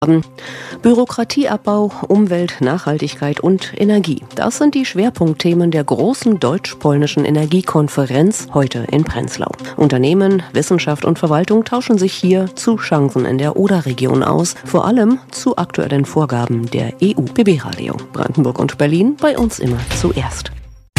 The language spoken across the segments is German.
Bürokratieabbau, Umwelt, Nachhaltigkeit und Energie. Das sind die Schwerpunktthemen der großen deutsch-polnischen Energiekonferenz heute in Prenzlau. Unternehmen, Wissenschaft und Verwaltung tauschen sich hier zu Chancen in der Oder-Region aus, vor allem zu aktuellen Vorgaben der EU. BB Radio Brandenburg und Berlin, bei uns immer zuerst.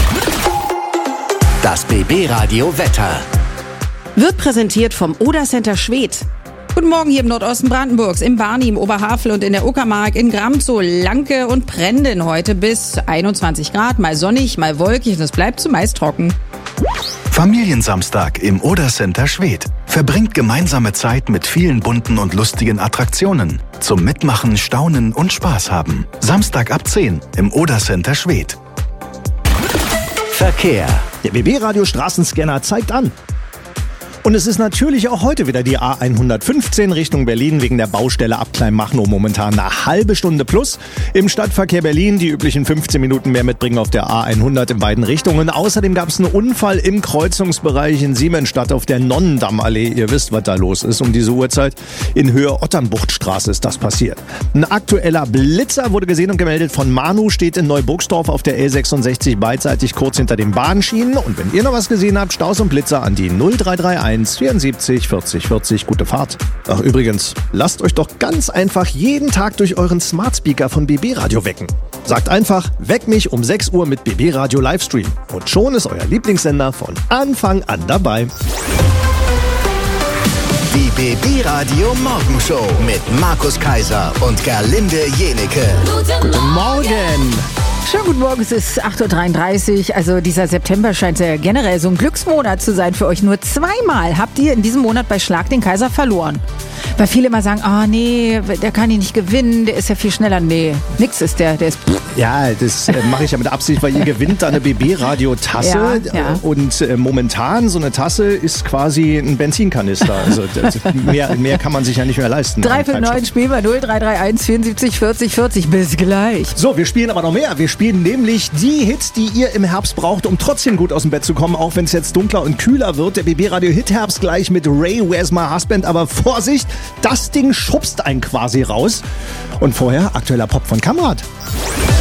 Das BB Radio Wetter wird präsentiert vom Oder Center Schwedt. Guten Morgen hier im Nordosten Brandenburgs, im Barni, im Oberhavel und in der Uckermark, in Gramzow, Lanke und Prenden heute bis 21 Grad, mal sonnig, mal wolkig und es bleibt zumeist trocken. Familiensamstag im Oder Center Schwedt. Verbringt gemeinsame Zeit mit vielen bunten und lustigen Attraktionen. Zum Mitmachen, Staunen und Spaß haben. Samstag ab 10 im Oder Center Schwedt. Verkehr. Der BB-Radio Straßenscanner zeigt an. Und es ist natürlich auch heute wieder die A115 Richtung Berlin wegen der Baustelle ab Kleinmachnow momentan eine halbe Stunde plus. Im Stadtverkehr Berlin die üblichen 15 Minuten mehr mitbringen auf der A100 in beiden Richtungen. Außerdem gab es einen Unfall im Kreuzungsbereich in Siemensstadt auf der Nonnendammallee. Ihr wisst, was da los ist um diese Uhrzeit. In Höhe Otternbuchtstraße ist das passiert. Ein aktueller Blitzer wurde gesehen und gemeldet von Manu, steht in Neuburgsdorf auf der L66 beidseitig kurz hinter den Bahnschienen. Und wenn ihr noch was gesehen habt, Staus und Blitzer an die 0331 74 40 40. Gute Fahrt. Ach übrigens, lasst euch doch ganz einfach jeden Tag durch euren Smart Speaker von BB Radio wecken. Sagt einfach, weck mich um 6 Uhr mit BB Radio Livestream. Und schon ist euer Lieblingssender von Anfang an dabei. Die BB Radio Morgenshow mit Markus Kaiser und Gerlinde Jenecke. Guten Morgen. Schönen guten Morgen, es ist 8.33 Uhr. Also dieser September scheint ja generell so ein Glücksmonat zu sein für euch. Nur zweimal habt ihr in diesem Monat bei Schlag den Kaiser verloren. Weil viele immer sagen, nee, der kann ihn nicht gewinnen, der ist ja viel schneller. Nee, nix ist der ist... Ja, das mache ich ja mit Absicht, weil ihr gewinnt da eine BB-Radio-Tasse. Ja. Und momentan so eine Tasse ist quasi ein Benzinkanister. Also mehr kann man sich ja nicht mehr leisten. 359 spielen wir 0331 74 40 40. Bis gleich. So, wir spielen aber noch mehr. Wir spielen nämlich die Hits, die ihr im Herbst braucht, um trotzdem gut aus dem Bett zu kommen, auch wenn es jetzt dunkler und kühler wird. Der BB-Radio-Hit-Herbst gleich mit Ray, Where's My Husband? Aber Vorsicht, das Ding schubst einen quasi raus. Und vorher aktueller Pop von Kamrat.